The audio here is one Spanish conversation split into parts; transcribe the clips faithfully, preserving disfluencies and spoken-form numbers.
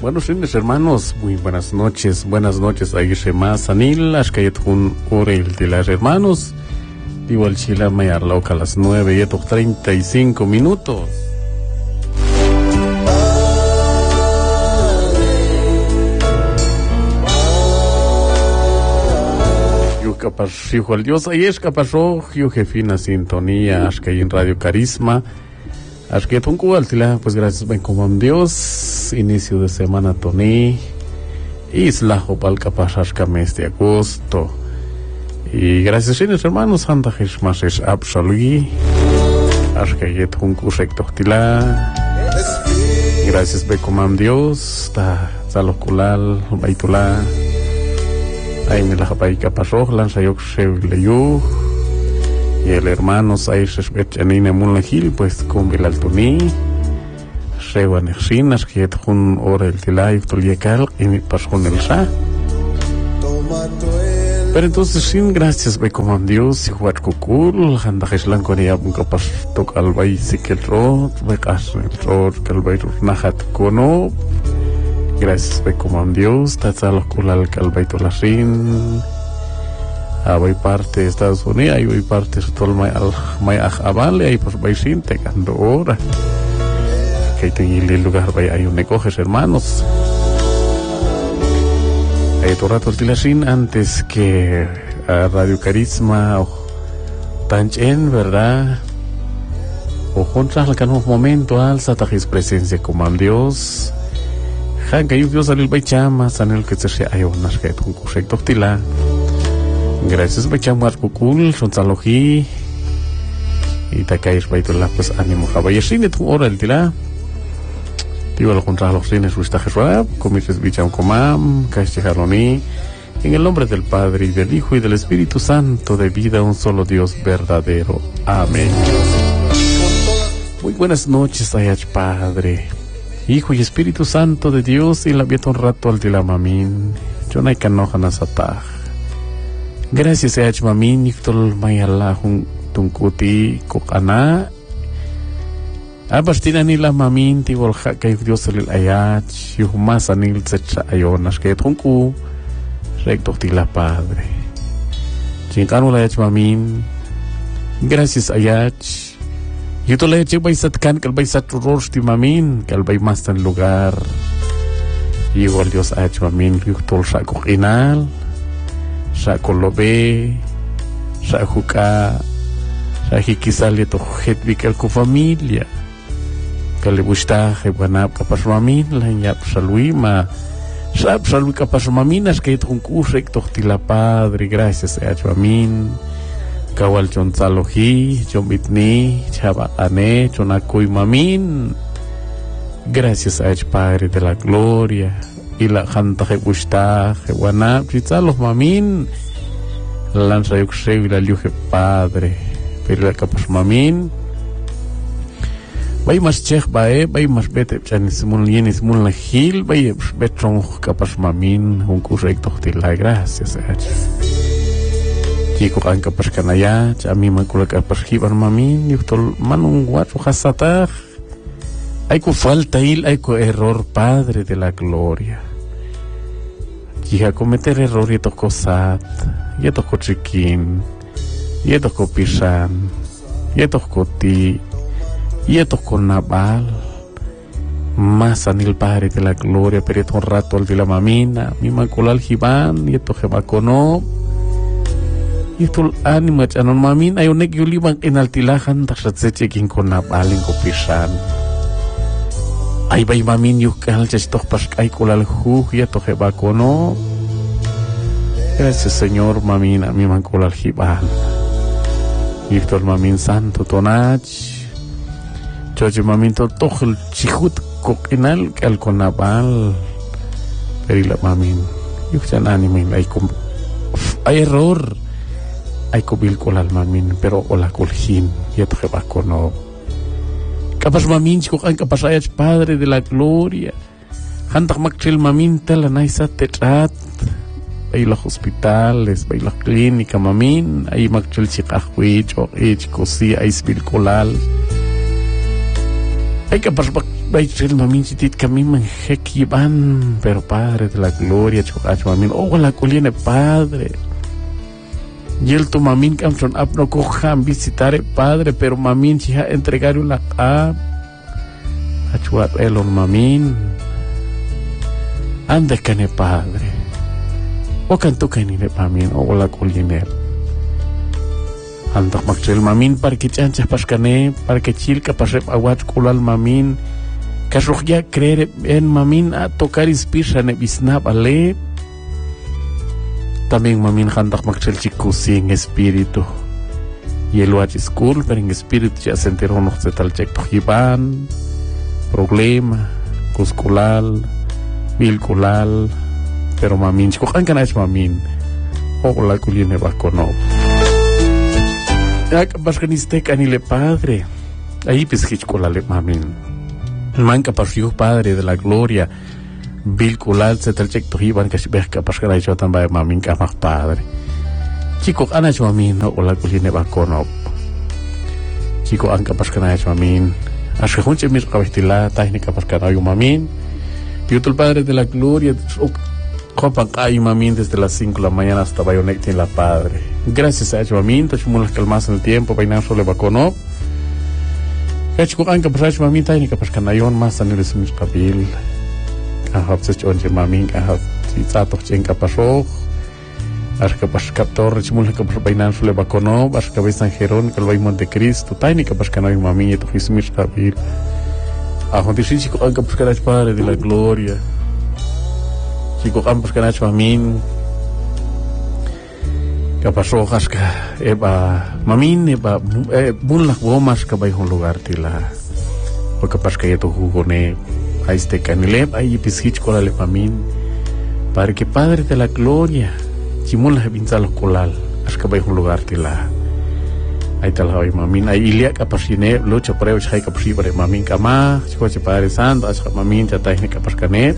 Buenos fines, hermanos, muy buenas noches, buenas noches, Aguirre más Anil, Ashkayet Hun Urel de las hermanos, igual Chila Mayar Loca a las nueve y estos treinta y cinco minutos. Capaz, hijo al Dios, ahí es capaz rojo, jefina sintonía, Ashkay en Radio Carisma, Ashkay Tunku Altila, pues gracias, ven como a Dios, inicio de semana Tony, Isla Jopal capaz Ashka mes de agosto, y gracias, señores hermanos, Santa Jesmas es absolui, Ashkay Tunku recto Tila, gracias, ven como a Dios, ta Zalokulal, Baitula. Ahí me la japay capazó, lanza yo leyu y el hermano Saís Betchanina Mulahil, pues con el Altuni, Rewan Exinas, que es un hora el Tilay, Toliacal, y me pasó con el Sa. Pero entonces, sin gracias, ve como Dios, y jugar cucul, anda Jeslan con ella, un capaz toca al bay, si que el rod, ve caso el rod, que el bay nahat cono. Gracias, ve como a Dios, tatzalo kulal calvaito la rin. Ah, voy parte de Estados Unidos, ahí voy parte de todo el may ajabale, ahí pues voy sin te cando hora. Que ahí tengo el lugar, voy ahí un negojes, hermanos. Ahí todo rato de la rin antes que a Radio Carisma o Tanchen, ¿verdad? O juntas al canal momento alza tajis presencia como a Dios. Han que yo salir baichama, sanel que se sea ayonas que tu correcto tila. Gracias baichama kukul, son salogi. Y te caes baitola pues ánimo jabayesine tu hora el tila. Digo lo contra los cines su estaje suave, comises bicham comam, caiste jaroni. En el nombre del Padre y del Hijo y del Espíritu Santo, de vida un solo Dios verdadero. Amén. Muy buenas noches, Ayach Padre, Hijo y Espíritu Santo de Dios, y la vieta un rato al tilamamín, yo no hay canojan asataj. Gracias a Mamin, Nictol Mayalahun Tunkuti Kokana. Abastina ni la mamin, Tibol Haka, Dios el Ayach, Yumas Anil Secha Ayonas, que Tunku, recto Tila Padre. Chincano la Mamin, gracias Ayach. Yo te le eché baisatkan que el baisat roros ti mamin que el bay más tan lugar y igual Dios ha hecho mamin yo tol saco final saco lobe saco ka saco quizá le to het bikel ku familia que le gusta que buena capaz mamin la ñap salui ma sab salui capaz mamin es que un currecto tila Padre, gracias ha hecho mamin. Kawal chon salohi, chon bitni, chaba ane, chon akuy mamin. Gracias a Padre de la gloria. Y la janta que gusta, que guana, chitzalos mamin. Lanza yo que la liuje Padre. Pero la capas mamin. Vai mas chech bae, vai mas bete, chanis mun lienis mun la hil, vai betron capas mamin, un correcto de la gracias a Chico kan kapas kanaya, chami makula kapas hiban mamin, yutol manung watu hasatah. Hay ku falta il, hay ku error, Padre de la gloria. Chica cometer error y toko sat, y toko chikin, y toko pisan, y toko ti, y toko nabal. Más anil Padre de la gloria, pero un rato al de la mamina, mi makula al hiban, y toko makono. Itul animat anon mamin ayo nek yulibang inaltilahan taksatseche king kona baling ko pisan. Ay bay mamin yukal chestok pas ay kulal hu ya toke bakono. Gracias Señor mamin a mi man kulal hiban. Itul mamin santo tonach. Choche mamin to tokhel chihut kok inal kal kona bal. Perila mamin yukchan animin ay kum ay error. Ay kubil kolal mamin, pero ola kolhin, ya te va cono. Capaz mamin, chico, capaz ayach Padre de la gloria. Hantak makchil mamin, tala naisa tetrat. Ay los hospitales, ay la clínica mamin, ay makchil chikahwich, o ich kosi, ay spil kolal. Ay capaz Baichel mamin chitit kami manjekiban, pero Padre de la gloria, chokach mamin, oh la colina Padre. Y el tu mamin camson apno cojan visitar Padre, pero mamin chiha entregar una a achuat elon mamin. Ande cane Padre. O canto canine mamin, oh la colina. Antak makcil mamin para que chanchas paskane, para que chilka pasep awat kulal mamin. Kasuhya creer en mamin a tocar inspira ne bisnap ale. También mamin handak makcil chikusi en espíritu. Y el watch school, pero en espíritu ya se enteró no se tal check tojiban, problema, cusculal, vilculal, pero mamin, chikuhan ka na es mamin. O la culine va cono. Ya capaz que ni esté canile Padre. Ahí pesquichcolale mamin. Manca pasiu Padre de la gloria. Vilculal se tal check tojiban que si ves capaz que la hecho también mamin que más Padre. Chico ana mamin no o la culine va cono. Chico an capaz que na hecho mamin. Ashe hunche mis cabestila técnica capaz que na mamin. Piutul Padre de la gloria. Copan ay mamin desde las cinco de la mañana hasta Bayonet en la Padre. Gracias a mamin, tachumulas calmas en el tiempo, painan sole bacono. Kachiko anka pasach mamin técnica pas kanayon mas anilis mis kabil. Ahap sech onje mamin ahap tsato chenka pasok. Arka pas kaptor tachumulas ka painan sole bacono, bas ka San Jerón, kalbay Monte Cristo, técnica pas kanayon mamin eto mis kabil. Ahon tishiko anka pas kanach Padre de la gloria. Chico campos que nacho mamin kapas rojas ka eba mamin eba eh, bunlah gomas ka bay un lugar tila o kapas ka yeto jugone a este canilep ay pisich kola le mamin para que Padre de la gloria chimulah binzal kolal as ka bay un lugar tila ay tal hay mamin ay ilia kapas ine lucha preo chay kapas ibre mamin kama chico che Padre Santo as mamin ta técnica kapas kanet.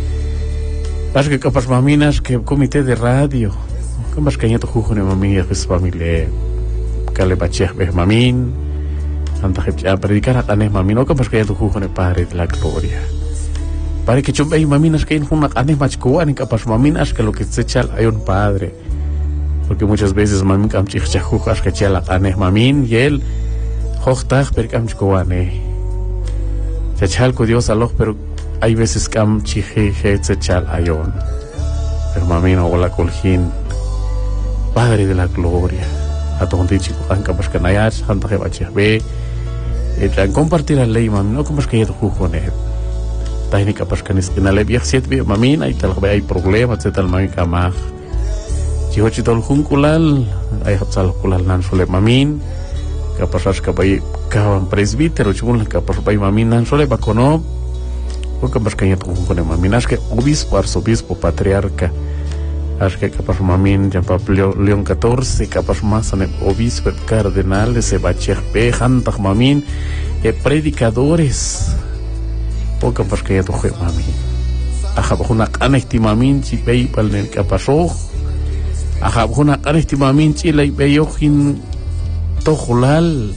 Pas que capas maminas que comité de radio, capas que ya tu jugo ne mamia que es familia, que le bacheh be mamin, anta que a predicar a canes mamin, o capas que ya tu jugo ne Padre de la gloria. Para que chumbe maminas que en una canes machkuan, capas maminas que lo que se echa hay un Padre, porque muchas veces mamin cam chich chajujas que echa la canes mamin y él, hochtag per cam chkuan eh, se echa el Dios aloh pero hay veces cam chije se chal ayon. Pero mamino o la coljín. Padre de la gloria. A donde chico anca pas canayat, hanta que bacheh be. Et compartir la ley mamino como es que yeto jujonet. Técnica pas canis que na le viaj siet be mamina y tal que hay problemas et tal mamin kamaj. Chiho chitol junculal, ay hapsal kulal nan sole mamin. Kapasas ka bay kawan presbítero chumul kapas bay mamin nan sole bakono. Porque más que ya tuvo con mamin, es que obispo, arzobispo, patriarca, es que capaz mamin, ya para León catorce, capaz más en obispo, cardenales, se bacheh pe, jantak mamin, e predicadores, porque más que ya tuvo mamin. Ajá, una canesti mamin, chi pei pal nen capazoj, ajá, una canesti mamin, chi lei peyojin tojulal,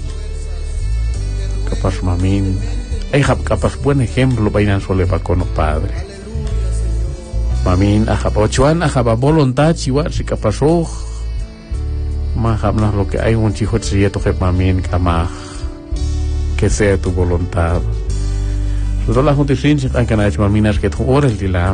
capaz mamin. Hay capaz buen ejemplo bainan sole bacono Padre. Mamin ajab ochuan ajab voluntad chiwa si capaz oh mahab lo que hay un chico chieto que mamin kamah que sea tu voluntad. Solo la gente sin se han hecho maminas que tu ores dila.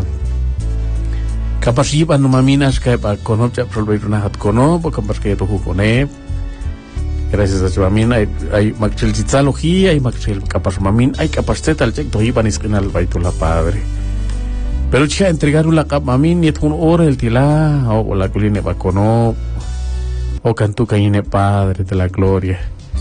Capaz iban no maminas que pa cono ya probé una hat cono porque capaz que tu jukone. Gracias a su mamin hay hay makchil chitzalogía hay makchil capaz mamin hay capaz tal check to iban iskinal baitula Padre. Pero chica entregar una cap mamin y un hora el tila o la culine bacono o cantu caine Padre de la gloria.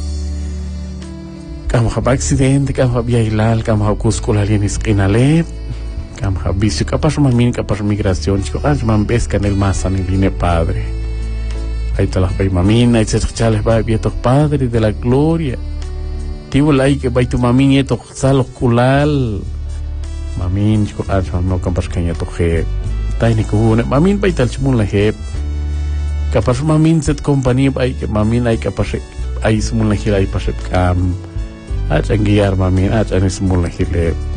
Kam hab accidente kam hab yailal kam hab cuscula lin iskinale kam hab vicio capaz mamin capaz migración chico as man pesca en el masa ni vine Padre. Ahí te las ve mamina, ahí se chales va vietos Padre de la gloria. Tivo la que va tu mamin y to salos culal. Mamin chico acho no campas que to je. Técnico une mamin va tal chmun la je. Capaz mamin set compañía va que mamin hay capaz ahí smun la je ahí pasep cam. Ach guiar mamin ach anis smun la je.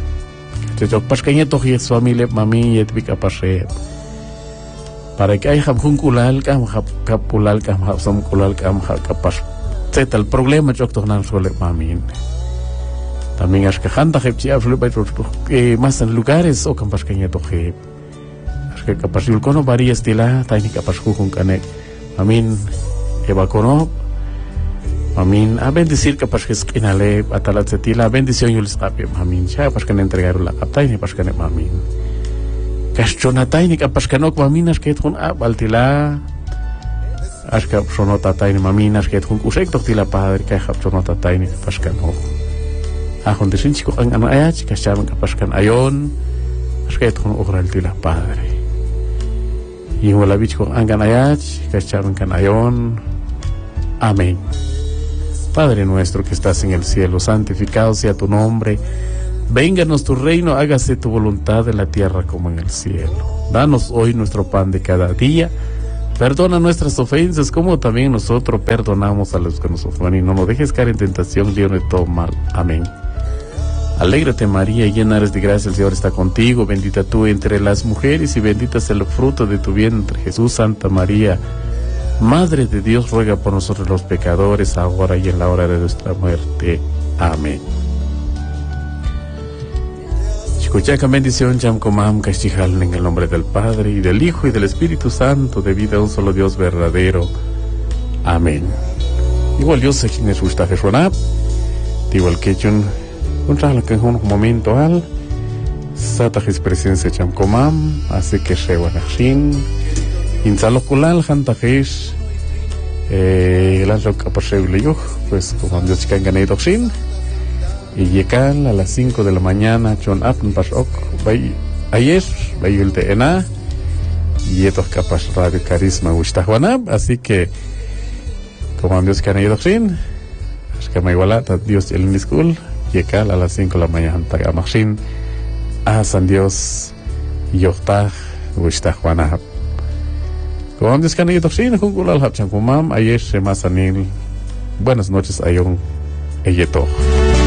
Chechok pascañeto y su familia mami y etvika pashe. Para que hay jabjun kulal kam jab kapulal kam jabsam kulal kam kapas. Zeta el problema chok tornan suele mami. También es que janta jepchi absoluta que más en lugares o kam pascañeto je. Es que kapas yulkono varía estila taini kapas jujun kane. Amin evacono. Amin, a bendecir que pas que esquinale atalat setila bendición yo les tapie amin ya pas que ne entregaron la capta y pas que ne amin cachonata y que pas que no amin es que con abaltila as que sonota taini amin es que con correcto tila padre que ha sonota taini pas que no a con desin chico an an ayach que chaman que pas que ayon es que con oral tila padre y wala bicho an an ayach que chaman que ayon amén. Padre nuestro que estás en el cielo, santificado sea tu nombre. Vénganos tu reino, hágase tu voluntad en la tierra como en el cielo. Danos hoy nuestro pan de cada día. Perdona nuestras ofensas como también nosotros perdonamos a los que nos ofenden. Y no nos dejes caer en tentación, líbranos de todo mal. Amén. Alégrate María, llena eres de gracia, el Señor está contigo. Bendita tú entre las mujeres y bendita es el fruto de tu vientre, Jesús. Santa María, Madre de Dios, ruega por nosotros los pecadores, ahora y en la hora de nuestra muerte. Amén. Escucha bendición, Jam Comam, Castijal, en el nombre del Padre, y del Hijo, y del Espíritu Santo, de vida a un solo Dios verdadero. Amén. Igual Dios se quien es gusta Jesús, igual que yo, un momento al, Satajis presencia Jam Comam, así que se van a Inzalo kulal jantajish eh la roca posible yo pues como Dios que han ganado sin y llegan a las cinco de la mañana John Apn pasok bay ayer bay el tena y estos capas radio carisma gusta Juanab, así que como Dios que han ganado sin es que me iguala Dios el school llegan a las cinco de la mañana ta machine a San Dios yota gusta Juanab. Como antes que han ido sin junto al Hapchan Kumam, ayer se más anil. Buenas noches, Ayon Eyeto.